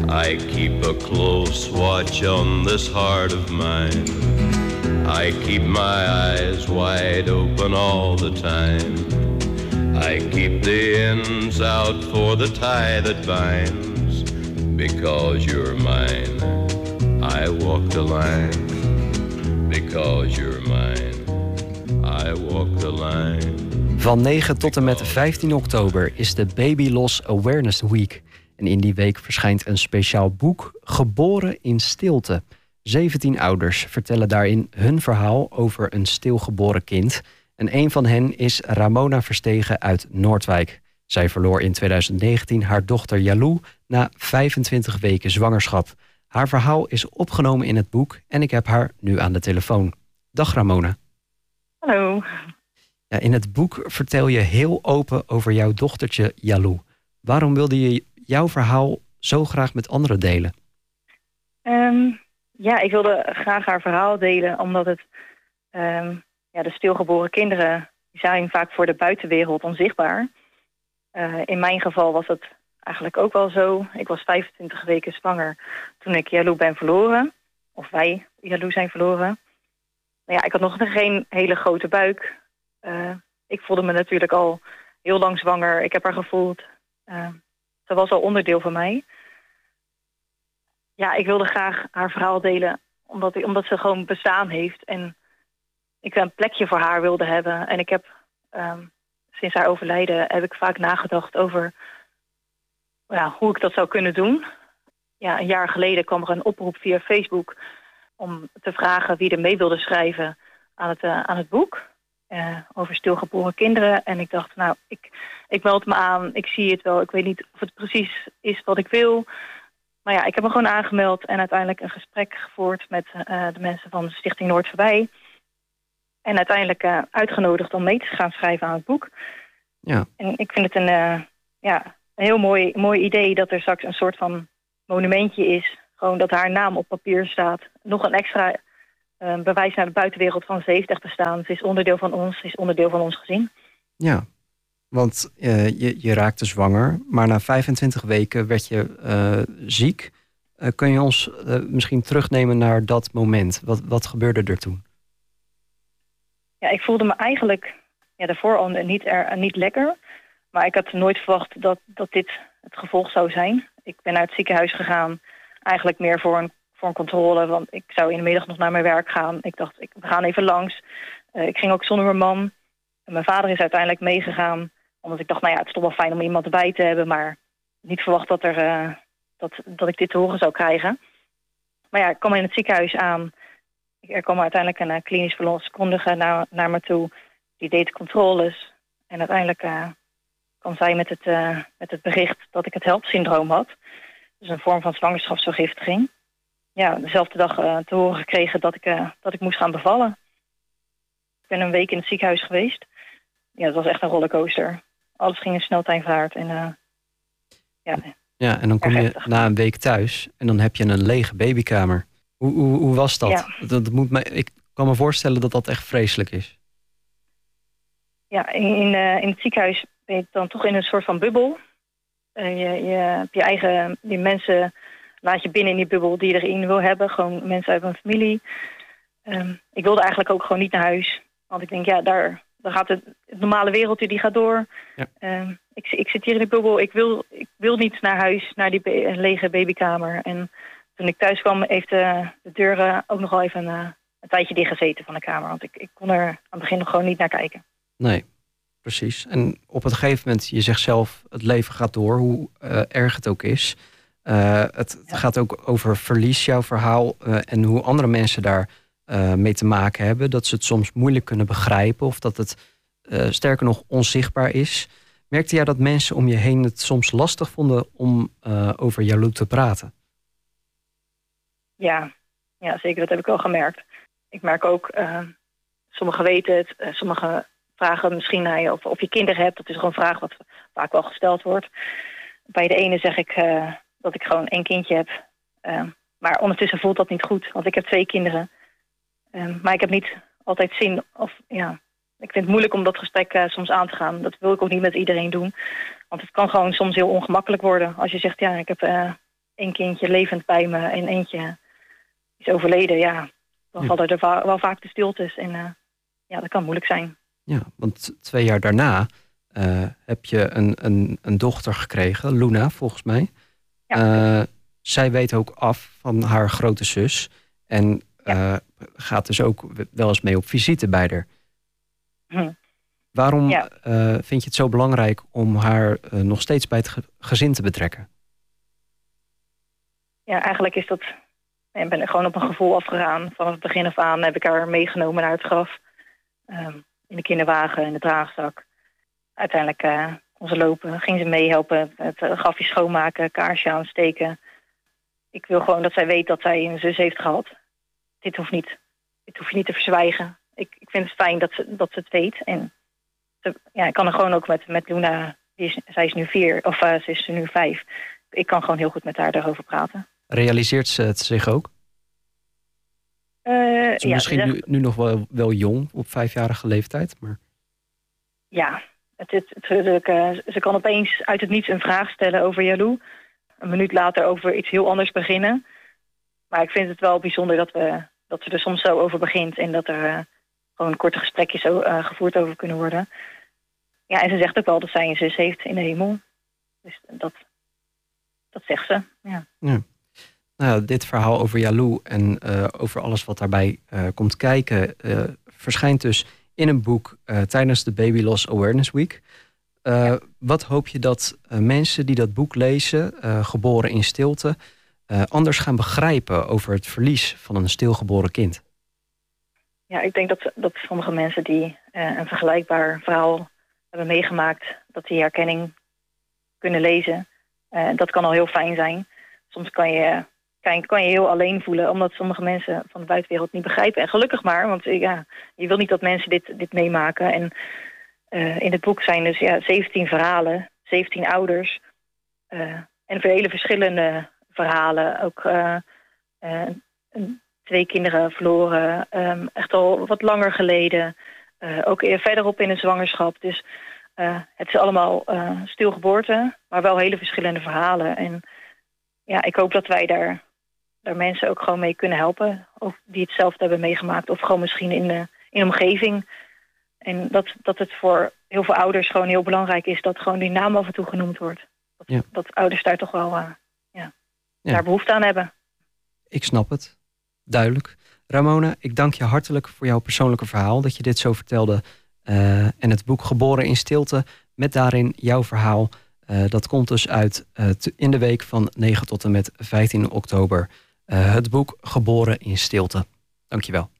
I keep a close watch on this heart of mine. I keep my eyes wide open all the time. I keep the ends out for the tie that binds. Because you're mine, I walk the line. Because you're mine, I walk the line. Van 9 tot en met 15 oktober is de Baby Loss Awareness Week. En in die week verschijnt een speciaal boek, Geboren in Stilte. 17 ouders vertellen daarin hun verhaal over een stilgeboren kind. En een van hen is Ramona Verstegen uit Noordwijk. Zij verloor in 2019 haar dochter Jalou na 25 weken zwangerschap. Haar verhaal is opgenomen in het boek en ik heb haar nu aan de telefoon. Dag Ramona. Hallo. Ja, in het boek vertel je heel open over jouw dochtertje Jalou. Waarom wilde je jouw verhaal zo graag met anderen delen? Ik wilde graag haar verhaal delen, omdat het de stilgeboren kinderen die zijn vaak voor de buitenwereld onzichtbaar. In mijn geval was het eigenlijk ook wel zo. Ik was 25 weken zwanger toen ik Jalou ben verloren. Of wij Jalou zijn verloren. Nou ja, ik had nog geen hele grote buik. Ik voelde me natuurlijk al heel lang zwanger. Ik heb haar gevoeld. Ze was al onderdeel van mij. Ja, ik wilde graag haar verhaal delen. Omdat ze gewoon bestaan heeft. En ik een plekje voor haar wilde hebben. En ik heb sinds haar overlijden heb ik vaak nagedacht over hoe ik dat zou kunnen doen. Ja, een jaar geleden kwam er een oproep via Facebook om te vragen wie er mee wilde schrijven aan het boek. Over stilgeboren kinderen. En ik dacht, ik meld me aan. Ik zie het wel. Ik weet niet of het precies is wat ik wil. Maar ja, ik heb me gewoon aangemeld en uiteindelijk een gesprek gevoerd met de mensen van de Stichting Noord Voorbij. En uiteindelijk uitgenodigd om mee te gaan schrijven aan het boek. Ja. En ik vind het een heel mooi idee dat er straks een soort van monumentje is. Gewoon dat haar naam op papier staat. Nog een extra bewijs naar de buitenwereld van ze heeft echt bestaan. Ze is onderdeel van ons, ze is onderdeel van ons gezin. Ja, want je raakte zwanger, maar na 25 weken werd je ziek. Kun je ons misschien terugnemen naar dat moment? Wat gebeurde er toen? Ja, ik voelde me eigenlijk daarvoor al niet lekker. Maar ik had nooit verwacht dat dit het gevolg zou zijn. Ik ben naar het ziekenhuis gegaan, eigenlijk meer voor een controle. Want ik zou in de middag nog naar mijn werk gaan. Ik dacht, we gaan even langs. Ik ging ook zonder mijn man. En mijn vader is uiteindelijk meegegaan. Omdat ik dacht, het is toch wel fijn om iemand erbij te hebben. Maar niet verwacht dat ik dit te horen zou krijgen. Maar ja, ik kwam in het ziekenhuis aan. Er kwam uiteindelijk een klinisch verloskundige naar me toe. Die deed de controles. En uiteindelijk kwam zij met het bericht dat ik het HELP-syndroom had. Dus een vorm van zwangerschapsvergiftiging. Ja, dezelfde dag te horen gekregen dat ik moest gaan bevallen. Ik ben een week in het ziekenhuis geweest. Ja, het was echt een rollercoaster. Alles ging in sneltreinvaart. En en dan kom je na een week thuis en dan heb je een lege babykamer. Hoe was dat? Ja. Ik kan me voorstellen dat dat echt vreselijk is. Ja, in het ziekenhuis ben je dan toch in een soort van bubbel. Je hebt je eigen... Die mensen laat je binnen in die bubbel die je erin wil hebben. Gewoon mensen uit mijn familie. Ik wilde eigenlijk ook gewoon niet naar huis. Want ik denk, daar gaat het normale wereldje, die gaat door. Ja. Ik zit hier in de bubbel. Ik wil niet naar huis, naar die lege babykamer. En toen ik thuis kwam, heeft de deur ook nog wel even een tijdje dichtgezeten van de kamer. Want ik kon er aan het begin nog gewoon niet naar kijken. Nee, precies. En op een gegeven moment, je zegt zelf, het leven gaat door, hoe erg het ook is. Het gaat ook over verlies, jouw verhaal. En hoe andere mensen daar mee te maken hebben. Dat ze het soms moeilijk kunnen begrijpen. Of dat het sterker nog onzichtbaar is. Merkte jij dat mensen om je heen het soms lastig vonden om over Jalou te praten? Ja, zeker. Dat heb ik wel gemerkt. Ik merk ook, sommigen weten het. Sommigen vragen misschien naar je of je kinderen hebt. Dat is gewoon een vraag wat vaak wel gesteld wordt. Bij de ene zeg ik dat ik gewoon 1 kindje heb. Maar ondertussen voelt dat niet goed. Want ik heb 2 kinderen. Maar ik heb niet altijd zin. Ik vind het moeilijk om dat gesprek soms aan te gaan. Dat wil ik ook niet met iedereen doen. Want het kan gewoon soms heel ongemakkelijk worden. Als je zegt, ik heb één kindje levend bij me en eentje is overleden. Ja, dan vallen er wel vaak de stiltes. En dat kan moeilijk zijn. Ja, want 2 jaar daarna heb je een dochter gekregen, Luna, volgens mij. Ja. Zij weet ook af van haar grote zus. En gaat dus ook wel eens mee op visite bij haar. Waarom vind je het zo belangrijk om haar nog steeds bij het gezin te betrekken? Ja, eigenlijk is dat... Ik ben er gewoon op een gevoel afgegaan. Vanaf het begin af aan heb ik haar meegenomen naar het graf. In de kinderwagen, in de draagzak. Uiteindelijk kon ze lopen. Ging ze meehelpen, het grafje schoonmaken, kaarsje aansteken. Ik wil gewoon dat zij weet dat zij een zus heeft gehad. Dit hoeft niet. Dit hoef je niet te verzwijgen. Ik vind het fijn dat ze het weet. En ik kan er gewoon ook met Luna... Zij is nu 4, of ze is nu 5. Ik kan gewoon heel goed met haar daarover praten. Realiseert ze het zich ook? Misschien nu nog wel jong, op 5-jarige leeftijd. Maar... Ja, ze kan opeens uit het niets een vraag stellen over Yalou. Een minuut later over iets heel anders beginnen. Maar ik vind het wel bijzonder dat ze er soms zo over begint. En dat er gewoon korte gesprekjes gevoerd over kunnen worden. Ja, en ze zegt ook wel dat zij een zus heeft in de hemel. Dus dat zegt ze, ja. Nou, dit verhaal over Yalou en over alles wat daarbij komt kijken... verschijnt dus in een boek tijdens de Baby Loss Awareness Week. Wat hoop je dat mensen die dat boek lezen, geboren in stilte... anders gaan begrijpen over het verlies van een stilgeboren kind? Ja, ik denk dat sommige mensen die een vergelijkbaar verhaal hebben meegemaakt... dat die herkenning kunnen lezen. Dat kan al heel fijn zijn. Soms kan je heel alleen voelen... omdat sommige mensen van de buitenwereld niet begrijpen. En gelukkig maar, want je wil niet dat mensen dit meemaken. En in het boek zijn dus 17 verhalen, 17 ouders... en voor hele verschillende verhalen. Ook 2 kinderen verloren, echt al wat langer geleden. Ook verderop in een zwangerschap. Dus het is allemaal stilgeboorte, maar wel hele verschillende verhalen. En ja, ik hoop dat wij daar mensen ook gewoon mee kunnen helpen. Of die hetzelfde hebben meegemaakt. Of gewoon misschien in de omgeving. En dat het voor heel veel ouders gewoon heel belangrijk is... dat gewoon die naam af en toe genoemd wordt. Dat ouders daar toch wel daar behoefte aan hebben. Ik snap het. Duidelijk. Ramona, ik dank je hartelijk voor jouw persoonlijke verhaal... dat je dit zo vertelde. En het boek Geboren in Stilte, met daarin jouw verhaal... dat komt dus uit in de week van 9 tot en met 15 oktober. Het boek Geboren in Stilte. Dank je wel.